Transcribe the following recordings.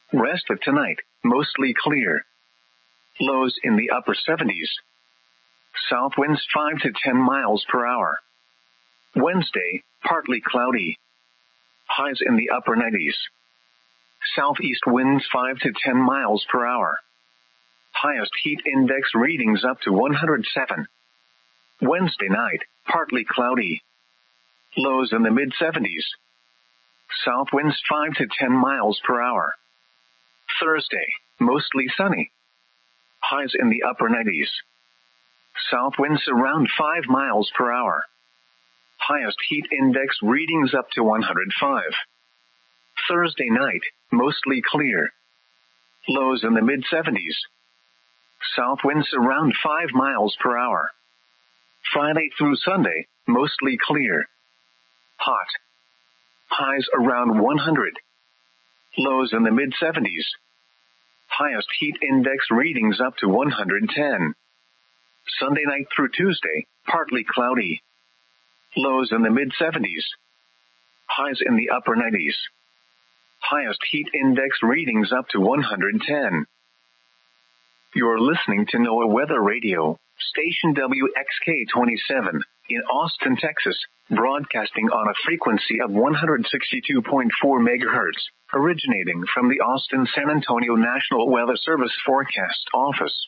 Rest of tonight, mostly clear. Lows in the upper 70s. South winds 5 to 10 miles per hour. Wednesday, partly cloudy. Highs in the upper 90s. Southeast winds 5 to 10 miles per hour. Highest heat index readings up to 107. Wednesday night, partly cloudy. Lows in the mid-70s. South winds 5 to 10 miles per hour. Thursday, mostly sunny. Highs in the upper 90s. South winds around 5 miles per hour. Highest heat index readings up to 105. Thursday night, mostly clear. Lows in the mid-70s. South winds around 5 miles per hour. Friday through Sunday, mostly clear. Hot. Highs around 100. Lows in the mid-70s. Highest heat index readings up to 110. Sunday night through Tuesday, partly cloudy. Lows in the mid-70s. Highs in the upper 90s. Highest heat index readings up to 110. You're listening to NOAA Weather Radio, station WXK-27, in Austin, Texas, broadcasting on a frequency of 162.4 megahertz, originating from the Austin-San Antonio National Weather Service Forecast Office.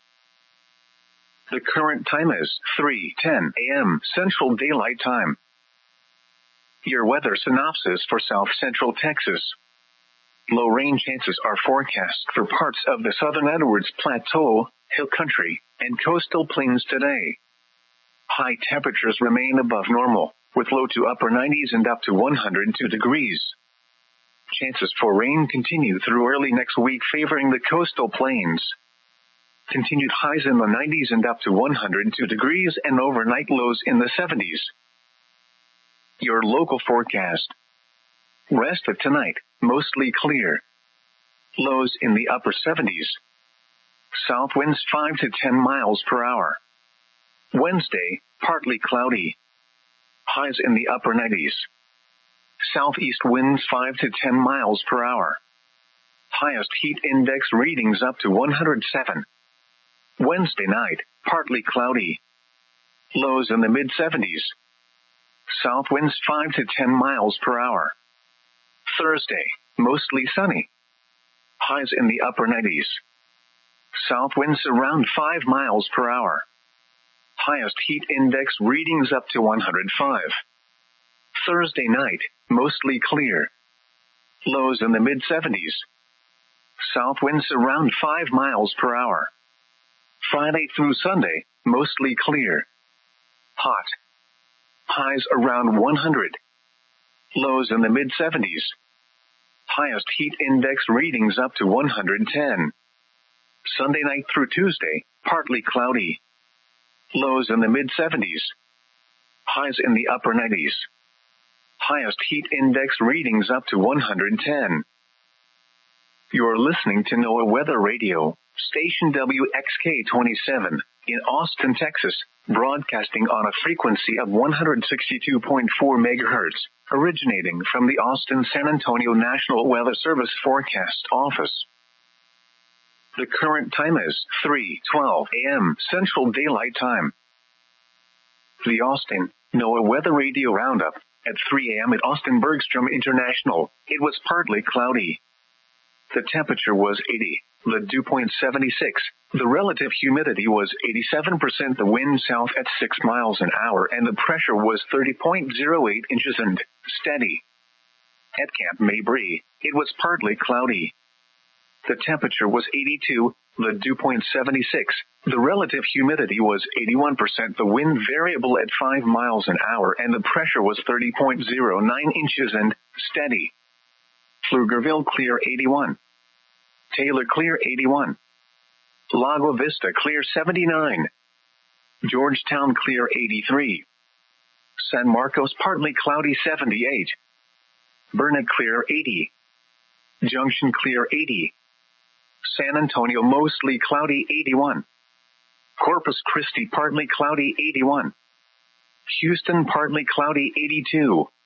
The current time is 3:10 a.m. Central Daylight Time. Your weather synopsis for South Central Texas. Low rain chances are forecast for parts of the southern Edwards Plateau, Hill Country, and coastal plains today. High temperatures remain above normal, with low to upper 90s and up to 102 degrees. Chances for rain continue through early next week, favoring the coastal plains. Continued highs in the 90s and up to 102 degrees, and overnight lows in the 70s. Your local forecast. Rest of tonight, mostly clear. Lows in the upper 70s. South winds 5 to 10 miles per hour. Wednesday, partly cloudy. Highs in the upper 90s. Southeast winds 5 to 10 miles per hour. Highest heat index readings up to 107. Wednesday night, partly cloudy. Lows in the mid-70s. South winds 5 to 10 miles per hour. Thursday, mostly sunny. Highs in the upper 90s. South winds around 5 miles per hour. Highest heat index readings up to 105. Thursday night, mostly clear. Lows in the mid-70s. South winds around 5 miles per hour. Friday through Sunday, mostly clear. Hot. Highs around 100. Lows in the mid-70s. Highest heat index readings up to 110. Sunday night through Tuesday, partly cloudy. Lows in the mid-70s. Highs in the upper 90s. Highest heat index readings up to 110. You're listening to NOAA Weather Radio, station WXK-27, in Austin, Texas, broadcasting on a frequency of 162.4 megahertz, originating from the Austin-San Antonio National Weather Service Forecast Office. The current time is 3:12 a.m. Central Daylight Time. The Austin NOAA Weather Radio Roundup. At 3 a.m. at Austin Bergstrom International, it was partly cloudy. The temperature was 80, the dew point 76, the relative humidity was 87%, the wind south at 6 miles an hour, and the pressure was 30.08 inches and steady. At Camp Mabry, it was partly cloudy. The temperature was 82, the dew point 76, the relative humidity was 81%, the wind variable at 5 miles an hour, and the pressure was 30.09 inches and steady. Pflugerville clear 81. Taylor clear 81. Lago Vista clear 79. Georgetown clear 83. San Marcos partly cloudy 78. Burnet clear 80. Junction clear 80. San Antonio mostly cloudy 81. Corpus Christi partly cloudy 81. Houston partly cloudy 82.